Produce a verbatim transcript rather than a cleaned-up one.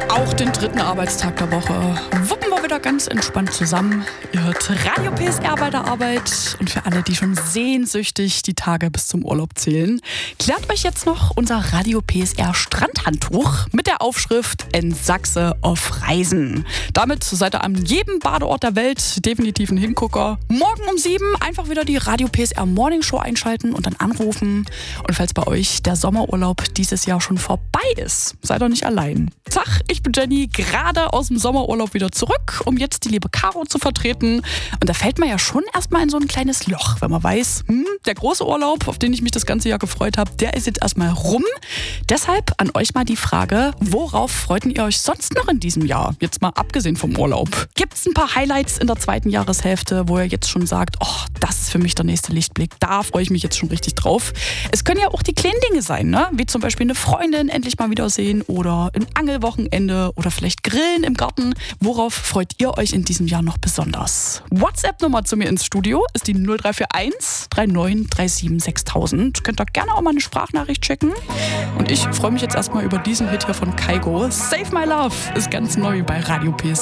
Auch den dritten Arbeitstag der Woche wuppen wir wieder ganz entspannt zusammen. Ihr hört Radio P S R bei der Arbeit. Und für alle, die schon sehnsüchtig die Tage bis zum Urlaub zählen, klärt euch jetzt noch unser Radio P S R Strandhandtuch mit der Aufschrift "En Sachse auf Reisen". Damit seid ihr an jedem Badeort der Welt definitiv ein Hingucker. Morgen um sieben einfach wieder die Radio P S R Morning Show einschalten und dann anrufen. Und falls bei euch der Sommerurlaub dieses Jahr schon vorbei ist, seid ihr nicht allein. Tag, ich bin Jenny, gerade aus dem Sommerurlaub wieder zurück, um jetzt die liebe Caro zu vertreten. Und da fällt man ja schon erstmal in so ein kleines Loch, wenn man weiß, hm, der große Urlaub, auf den ich mich das ganze Jahr gefreut habe, der ist jetzt erstmal rum. Deshalb an euch mal die Frage, worauf freuten ihr euch sonst noch in diesem Jahr? Jetzt mal abgesehen vom Urlaub. Gibt es ein paar Highlights in der zweiten Jahreshälfte, wo ihr jetzt schon sagt, oh, das ist für mich der nächste Lichtblick, da freue ich mich jetzt schon richtig drauf. Es können ja auch die kleinen Dinge sein, ne? Wie zum Beispiel eine Freundin endlich mal wiedersehen oder ein Angelwochenende oder vielleicht Grillen im Garten. Worauf freut ihr euch in diesem Jahr noch besonders? WhatsApp-Nummer zu mir ins Studio ist die null drei vier eins drei neun drei sieben sechstausend. Könnt ihr gerne auch mal eine Sprachnachricht checken. Und ich freue mich jetzt erstmal über diesen Hit hier von Kygo. Save My Love ist ganz neu bei Radio P S R.